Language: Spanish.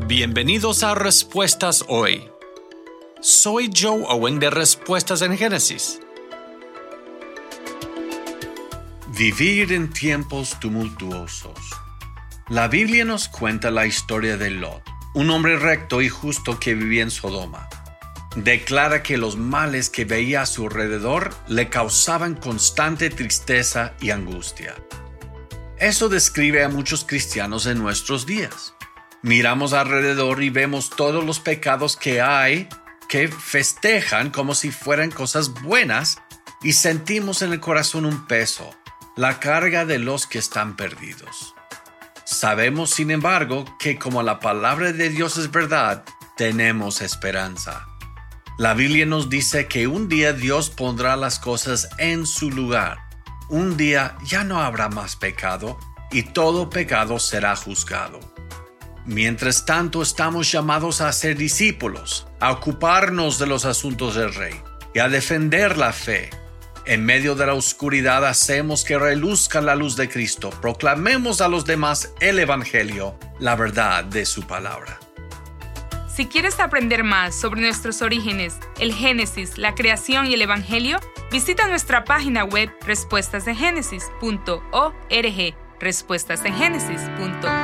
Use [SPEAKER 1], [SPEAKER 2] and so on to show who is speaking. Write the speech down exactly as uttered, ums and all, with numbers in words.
[SPEAKER 1] Bienvenidos a Respuestas Hoy. Soy Joe Owen de Respuestas en Génesis. Vivir en tiempos tumultuosos. La Biblia nos cuenta la historia de Lot, un hombre recto y justo que vivía en Sodoma. Declara que los males que veía a su alrededor le causaban constante tristeza y angustia. Eso describe a muchos cristianos en nuestros días. Miramos alrededor y vemos todos los pecados que hay que festejan como si fueran cosas buenas y sentimos en el corazón un peso, la carga de los que están perdidos. Sabemos, sin embargo, que como la palabra de Dios es verdad, tenemos esperanza. La Biblia nos dice que un día Dios pondrá las cosas en su lugar. Un día ya no habrá más pecado y todo pecado será juzgado. Mientras tanto, estamos llamados a ser discípulos, a ocuparnos de los asuntos del Rey y a defender la fe. En medio de la oscuridad hacemos que reluzca la luz de Cristo. Proclamemos a los demás el Evangelio, la verdad de su palabra.
[SPEAKER 2] Si quieres aprender más sobre nuestros orígenes, el Génesis, la creación y el Evangelio, visita nuestra página web respuestas en génesis punto org, respuestas en génesis punto org.